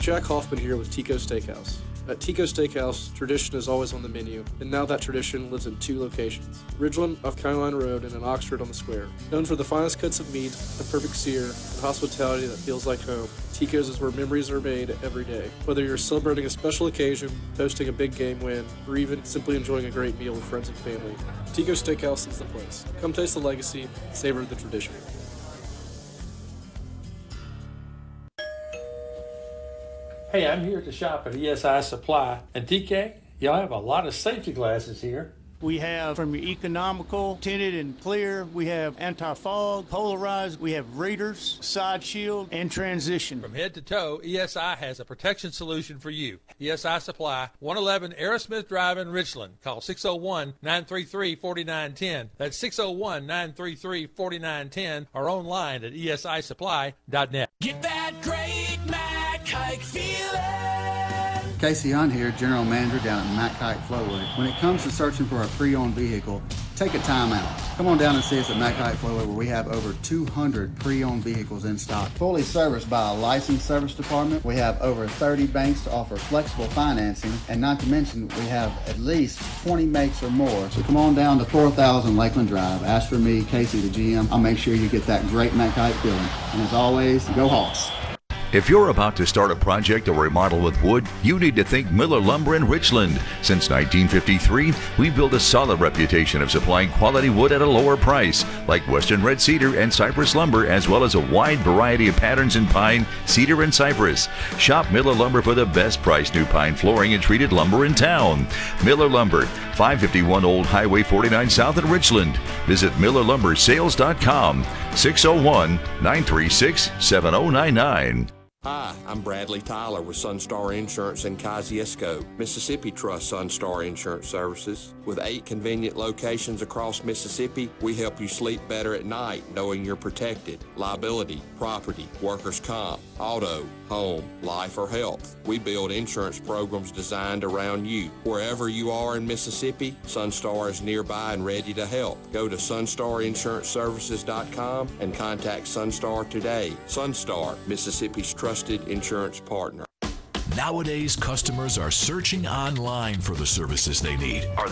Jack Hoffman here with Tico Steakhouse. At Tico Steakhouse, tradition is always on the menu, and now that tradition lives in 2 locations, Ridgeland off County Line Road and in Oxford on the Square. Known for the finest cuts of meat, the perfect sear, and hospitality that feels like home, Tico's is where memories are made every day. Whether you're celebrating a special occasion, hosting a big game win, or even simply enjoying a great meal with friends and family, Tico Steakhouse is the place. Come taste the legacy, savor the tradition. Hey, I'm here at the shop at ESI Supply. And TK, y'all have a lot of safety glasses here. We have from your economical, tinted and clear. We have anti-fog, polarized. We have readers, side shield, and transition. From head to toe, ESI has a protection solution for you. ESI Supply, 111 Aerosmith Drive in Richland. Call 601-933-4910. That's 601-933-4910 or online at esisupply.net. Get that great Matt Kike feeling. Casey Hunt here, General Manager down at Matt Kite Flowwood. When it comes to searching for a pre-owned vehicle, take a time out. Come on down and see us at Matt Kite Flowwood, where we have over 200 pre-owned vehicles in stock. Fully serviced by a licensed service department. We have over 30 banks to offer flexible financing, and not to mention we have at least 20 makes or more. So come on down to 4000 Lakeland Drive. Ask for me, Casey, the GM. I'll make sure you get that great Matt Kite feeling. And as always, go Hawks. If you're about to start a project or remodel with wood, you need to think Miller Lumber in Richland. Since 1953, we've built a solid reputation of supplying quality wood at a lower price, like Western Red Cedar and Cypress Lumber, as well as a wide variety of patterns in pine, cedar, and cypress. Shop Miller Lumber for the best price new pine flooring and treated lumber in town. Miller Lumber, 551 Old Highway 49 South in Richland. Visit MillerLumberSales.com, 601-936-7099. Hi, I'm Bradley Tyler with Sunstar Insurance in Kosciuszko, Mississippi Trust Sunstar Insurance Services. With 8 convenient locations across Mississippi, we help you sleep better at night knowing you're protected. Liability, property, workers' comp, auto, home, life, or health. We build insurance programs designed around you. Wherever you are in Mississippi, Sunstar is nearby and ready to help. Go to sunstarinsuranceservices.com and contact Sunstar today. Sunstar, Mississippi's trusted insurance partner. Nowadays, customers are searching online for the services they need. Are